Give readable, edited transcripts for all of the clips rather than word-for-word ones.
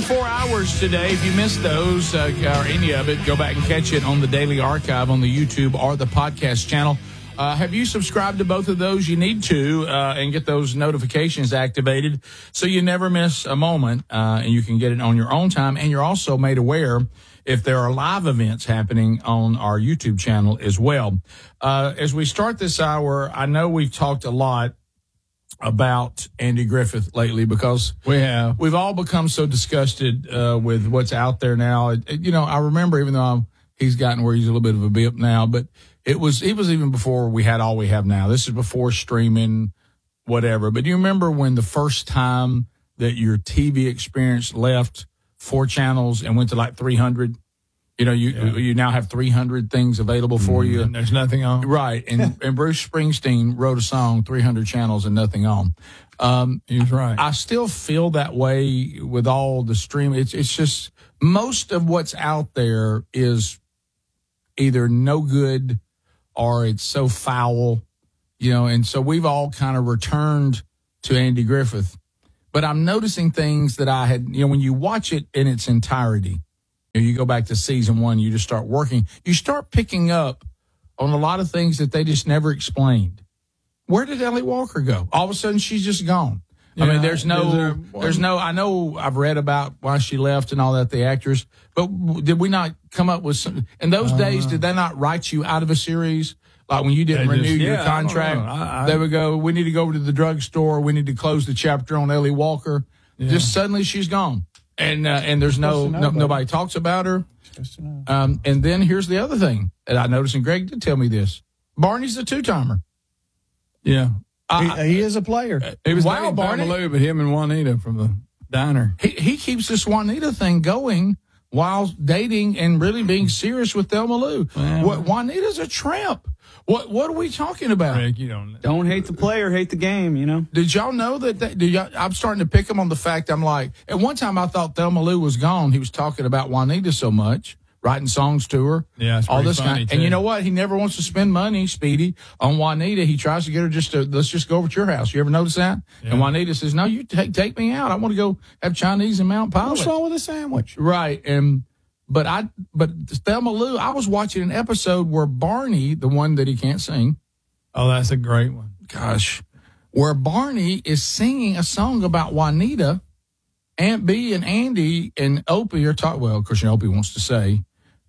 4 hours today. If you missed those or any of it, go back and catch it on the Daily Archive on the YouTube or the podcast channel. Have you subscribed to both of those? You need to and get those notifications activated so you never miss a moment, and you can get it on your own time. And you're also made aware if there are live events happening on our YouTube channel as well. As we start this hour, I know we've talked a lot about Andy Griffith lately because we've all become so disgusted with what's out there now. I remember, even though he's gotten where he's a little bit of a bip now, but it was even before we had all we have now. This is before streaming, whatever. But do you remember when the first time that your TV experience left 4 channels and went to like 300? You now have 300 things available for you. And there's nothing on. Right. And Bruce Springsteen wrote a song, 300 channels and nothing on. He was right. I still feel that way with all the stream. It's just most of what's out there is either no good or it's so foul, and so we've all kind of returned to Andy Griffith. But I'm noticing things that I had, when you watch it in its entirety, you go back to season 1, you just start working. You start picking up on a lot of things that they just never explained. Where did Ellie Walker go? All of a sudden, she's just gone. Yeah, I mean, there's no, I know I've read about why she left and all that, the actress, but did we not come up with some, in those days, did they not write you out of a series? Like when you didn't renew your contract, they would go, we need to go over to the drugstore. We need to close the chapter on Ellie Walker. Yeah. Just suddenly she's gone. And there's nobody talks about her. And then here's the other thing that I noticed, and Greg did tell me this. Barney's a 2-timer. Yeah. He is a player. He was Barney, but him and Juanita from the diner. He keeps this Juanita thing going while dating and really being serious with Thelma Lou. Juanita's a tramp. What are we talking about? Rick, you don't hate the player, hate the game, Did y'all know that? I'm starting to pick him on the fact, I'm like, at one time I thought Thelma Lou was gone. He was talking about Juanita so much, writing songs to her. Yeah, all this funny kind. And you know what? He never wants to spend money, Speedy, on Juanita. He tries to get her let's just go over to your house. You ever notice that? Yeah. And Juanita says, no, you take me out. I want to go have Chinese in Mount Pilot. What's wrong with a sandwich? Right. But Thelma Lou, I was watching an episode where Barney, the one that he can't sing. Oh, that's a great one. Gosh. Where Barney is singing a song about Juanita. Aunt B and Andy and Opie are talking. Well, of course, Opie wants to say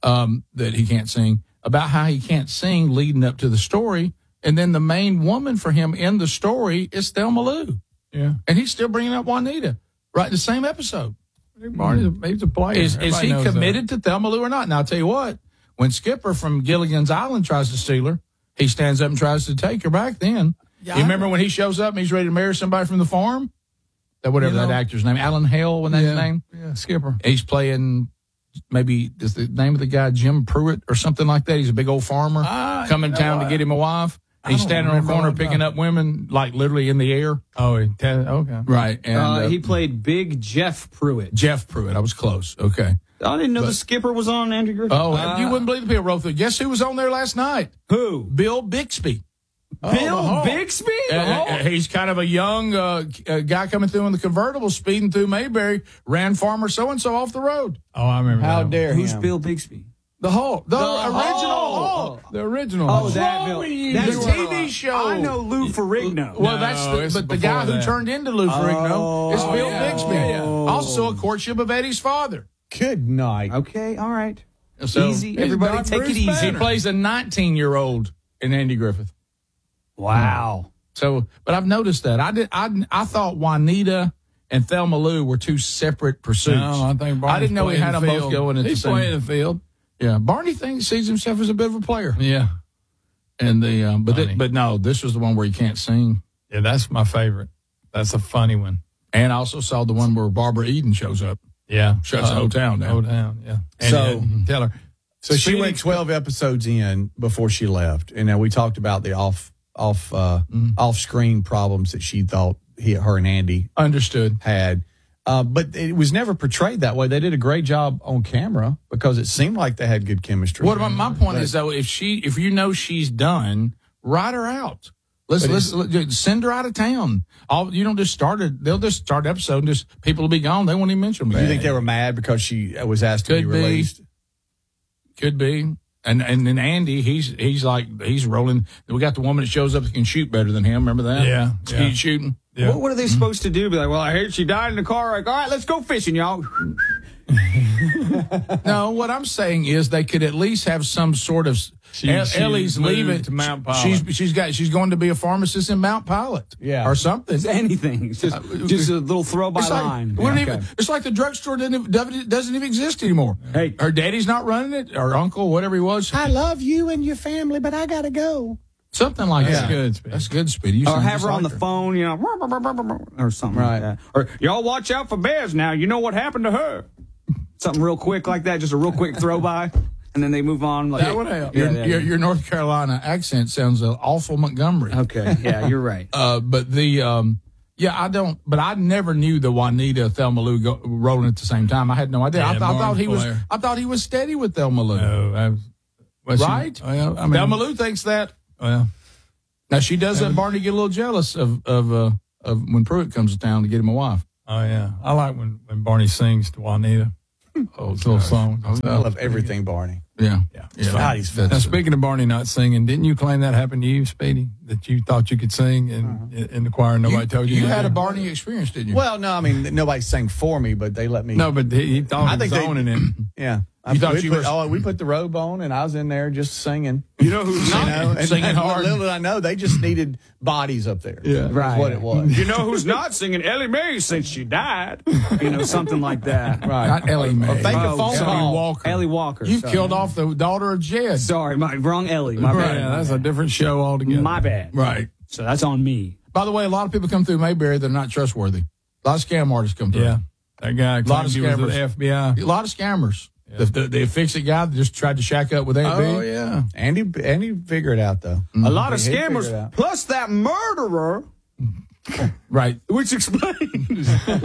that he can't sing, about how he can't sing leading up to the story. And then the main woman for him in the story is Thelma Lou. Yeah. And he's still bringing up Juanita right in the same episode. Barney's a player. Is he committed to Thelma Lou or not? Now, I'll tell you what, when Skipper from Gilligan's Island tries to steal her, he stands up and tries to take her back then. Yeah, you remember when he shows up and he's ready to marry somebody from the farm? That actor's name, Alan Hale, when that's his name? Yeah, Skipper. He's playing, maybe, is the name of the guy Jim Pruitt or something like that? He's a big old farmer coming to town to get him a wife. He's standing on the corner picking up women, like literally in the air. Oh, okay. Right. And he played Big Jeff Pruitt. Jeff Pruitt. I was close. Okay. I didn't know the Skipper was on Andy Griffith. Oh, you wouldn't believe the people wrote through. Guess who was on there last night? Who? Bill Bixby. Bill Bixby? He's kind of a young guy coming through in the convertible, speeding through Mayberry, ran farmer so-and-so off the road. Oh, I remember How that. dare Who's Bill Bixby? The Hulk. The original Hulk. The original Oh, Hulk. that Bill. That's the TV show. I know Lou Ferrigno. Well, but the guy who turned into Lou Ferrigno is Bill Bixby. Yeah. Also a courtship of Eddie's father. Good night. Okay, all right. So, easy, everybody, take it easy. He plays a 19-year-old in Andy Griffith. Wow. So, but I've noticed that. I thought Juanita and Thelma Lou were 2 separate pursuits. No, I think I didn't know he had them both going at the same. He's playing the field. Yeah, Barney sees himself as a bit of a player. Yeah, and but no, this was the one where he can't sing. Yeah, that's my favorite. That's a funny one. And I also saw the one where Barbara Eden shows up. Yeah, shuts the whole town down. Whole town, yeah. And tell her. So she went 12 episodes in before she left, and now we talked about the off-screen problems that she thought her and Andy had. But it was never portrayed that way. They did a great job on camera because it seemed like they had good chemistry. My point is, though, if you know she's done, write her out. Let's send her out of town. You don't just start it. They'll just start the episode and just people will be gone. They won't even mention them. You think they were mad because she was asked to be released? Could be. And then Andy, he's rolling. We got the woman that shows up that can shoot better than him. Remember that? Yeah. Speed shooting. Yeah. What are they supposed to do? Be like, well, I heard she died in the car. Like, all right, let's go fishing, y'all. No, what I'm saying is they could at least have some sort of. Ellie's leaving to Mount Pilot. She's going to be a pharmacist in Mount Pilot, or something. It's anything. It's just a little throw by line. It's like the drugstore doesn't even exist anymore. Hey, her daddy's not running it, or uncle, whatever he was. I love you and your family, but I gotta go. Something like that. That's good, Speedy. That's good, Speedy. Or have her on the phone, or something like that. Or y'all watch out for bears now. You know what happened to her. Something real quick like that. Just a real quick throw by. And then they move on. Like, that would help. Your North Carolina accent sounds awful Montgomery. Okay, yeah, you're right. But I don't. But I never knew the Juanita Thelma Lou rolling at the same time. I had no idea. Yeah, I thought he was steady with Thelma Lou. No, right? Thelma Lou thinks that. Well, now she does let Barney get a little jealous of when Pruitt comes to town to get him a wife. Oh yeah, I like when Barney sings to Juanita. Little song. I love everything Barney. Yeah. Now, speaking of Barney not singing, didn't you claim that happened to you, Speedy? That you thought you could sing in the choir and nobody told you? You had a Barney experience, didn't you? Well, no, I mean, nobody sang for me, but they let me. No, but he thought he was owning it. Yeah. We put the robe on, and I was in there just singing. You know who's not singing hard? Little did I know, they just needed bodies up there. Yeah, right. What it was. You know who's not singing? Ellie Mae since she died. Something like that. Right. Not Ellie Mae. Fake a phone call. Ellie Walker. You've killed off the daughter of Jed. Sorry, wrong Ellie. My bad. Yeah, that's a different show altogether. My bad. Right. So that's on me. By the way, a lot of people come through Mayberry that are not trustworthy. A lot of scam artists come through. Yeah. That guy claims he was with the FBI. A lot of scammers. Yeah. The fix-it guy that just tried to shack up with Aunt B. Oh, yeah. Andy figured it out, though. A lot of scammers, plus that murderer. Right. Which explains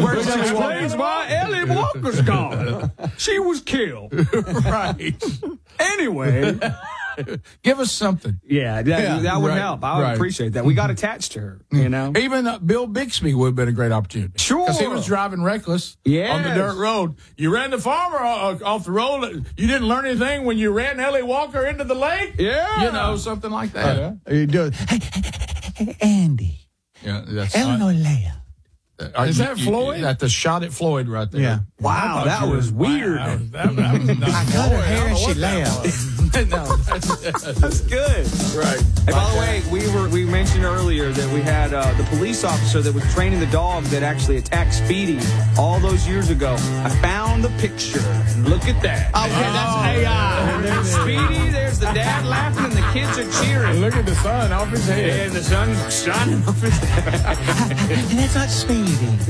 why Ellie Walker's gone. She was killed. Right. Anyway. Give us something. Yeah, that would help. I would appreciate that. We got attached to her, Even Bill Bixby would have been a great opportunity. Sure. Because he was driving reckless on the dirt road. You ran the farmer off the road. You didn't learn anything when you ran Ellie Walker into the lake? Yeah. Something like that. You do it. Hey, Andy. Yeah, that's Eleanor Leia. Is that Floyd? That's the shot at Floyd right there. Yeah. Wow, that was weird. That was not I cut her hair and she laughed. No, that's good. Right. Hey, by the way, we mentioned earlier that we had the police officer that was training the dog that actually attacked Speedy all those years ago. I found the picture. Look at that. Okay, that's AI. And there's Speedy, there's the dad laughing, and the kids are cheering. Look at the sun off his head. And the sun's shining off his head. And that's not Speedy.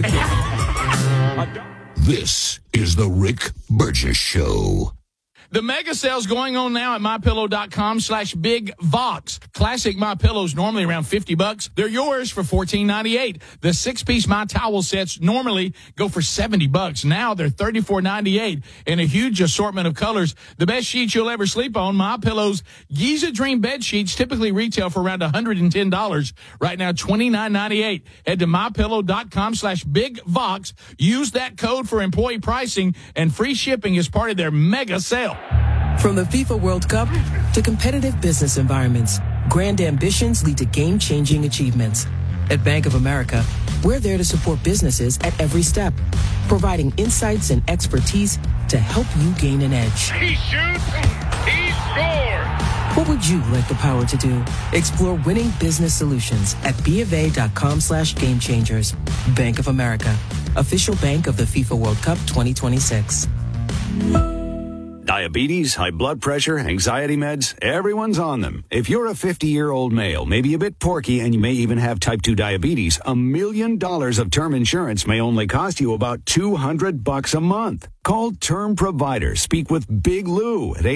This is the Rick Burgess Show. The mega sale's going on now at MyPillow.com/BigVox. Classic MyPillows normally around $50. They're yours for $14.98. The 6-piece My Towel sets normally go for $70. Now they're $34.98 in a huge assortment of colors. The best sheets you'll ever sleep on. MyPillow's Giza Dream bed sheets typically retail for around $110. Right now, $29.98. Head to MyPillow.com/BigVox. Use that code for employee pricing and free shipping as part of their mega sale. From the FIFA World Cup to competitive business environments, grand ambitions lead to game-changing achievements. At Bank of America, we're there to support businesses at every step, providing insights and expertise to help you gain an edge. He shoots, he scores! What would you like the power to do? Explore winning business solutions at BofA.com/gamechangers. Bank of America, official bank of the FIFA World Cup 2026. Diabetes, high blood pressure, anxiety meds, everyone's on them. If you're a 50-year-old male, maybe a bit porky, and you may even have type 2 diabetes, $1 million of term insurance may only cost you about $200 a month. Call Term Provider. Speak with Big Lou at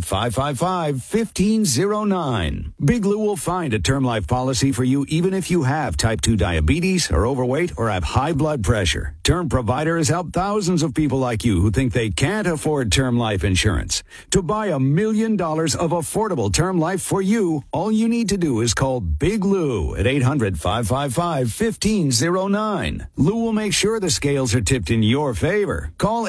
800-555-1509. Big Lou will find a term life policy for you even if you have type 2 diabetes, are overweight, or have high blood pressure. Term Provider has helped thousands of people like you who think they can't afford term life insurance. To buy $1 million of affordable term life for you, all you need to do is call Big Lou at 800-555-1509. Lou will make sure the scales are tipped in your favor. Call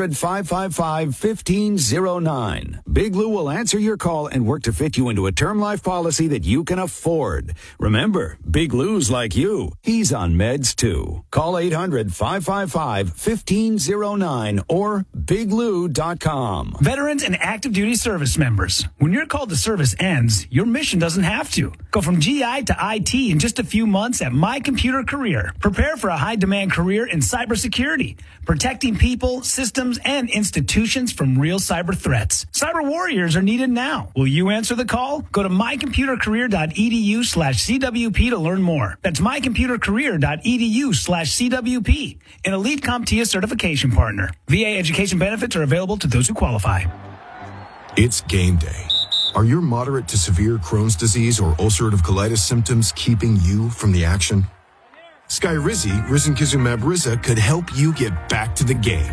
800-555-1509. Big Lou will answer your call and work to fit you into a term life policy that you can afford. Remember, Big Lou's like you. He's on meds too. Call 800-555-1509 or biglou.com. Veterans and active duty service members, when your call to service ends, your mission doesn't have to. Go from GI to IT in just a few months at My Computer Career. Prepare for a high-demand career in cybersecurity, protecting people, systems, and institutions from real cyber threats. Cyber warriors are needed now. Will you answer the call? Go to mycomputercareer.edu/CWP to learn more. That's mycomputercareer.edu/CWP, an elite CompTIA certification partner. VA education benefits are available to those who qualify. It's game day. Are your moderate to severe Crohn's disease or ulcerative colitis symptoms keeping you from the action? Skyrizi, risankizumab Riza, could help you get back to the game.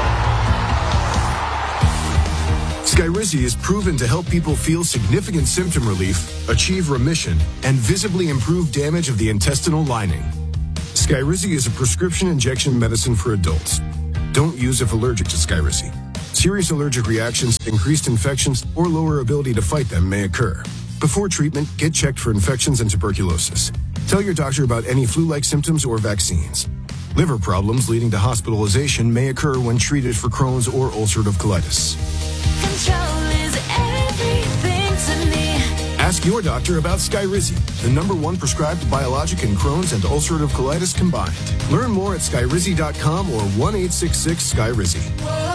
Skyrizi is proven to help people feel significant symptom relief, achieve remission, and visibly improve damage of the intestinal lining. Skyrizi is a prescription injection medicine for adults. Don't use if allergic to Skyrizi. Serious allergic reactions, increased infections, or lower ability to fight them may occur. Before treatment, get checked for infections and tuberculosis. Tell your doctor about any flu-like symptoms or vaccines. Liver problems leading to hospitalization may occur when treated for Crohn's or ulcerative colitis. Control is everything to me. Ask your doctor about Skyrizi, the #1 prescribed biologic in Crohn's and ulcerative colitis combined. Learn more at skyrizi.com or 1-866-SKYRIZI.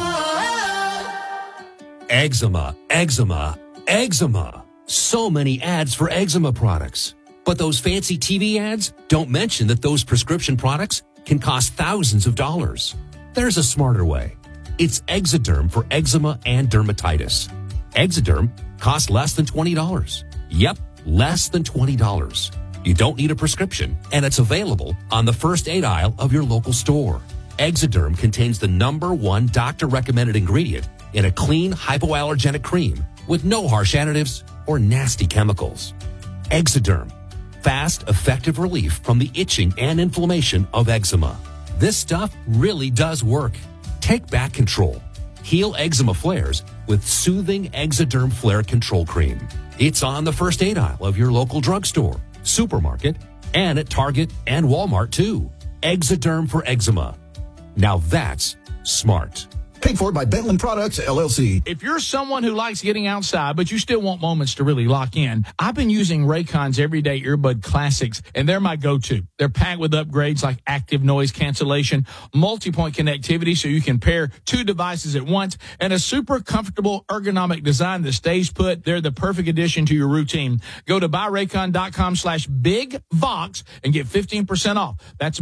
Eczema, eczema, eczema. So many ads for eczema products. But those fancy TV ads don't mention that those prescription products can cost thousands of dollars. There's a smarter way. It's Exoderm for eczema and dermatitis. Exoderm costs less than $20. Yep, less than $20. You don't need a prescription, and it's available on the first aid aisle of your local store. Exoderm contains the #1 doctor-recommended ingredient in a clean, hypoallergenic cream with no harsh additives or nasty chemicals. Exoderm. Fast, effective relief from the itching and inflammation of eczema. This stuff really does work. Take back control. Heal eczema flares with soothing Exoderm Flare Control Cream. It's on the first aid aisle of your local drugstore, supermarket, and at Target and Walmart too. Exoderm for eczema. Now that's smart. Paid for by Bentland Products, LLC. If you're someone who likes getting outside, but you still want moments to really lock in, I've been using Raycon's Everyday Earbud Classics, and they're my go-to. They're packed with upgrades like active noise cancellation, multi-point connectivity so you can pair 2 devices at once, and a super comfortable ergonomic design that stays put. They're the perfect addition to your routine. Go to buyraycon.com/BigVox and get 15% off. That's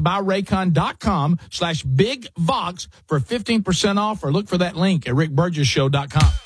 buyraycon.com/BigVox for 15% off, or look for that link at rickburgesshow.com.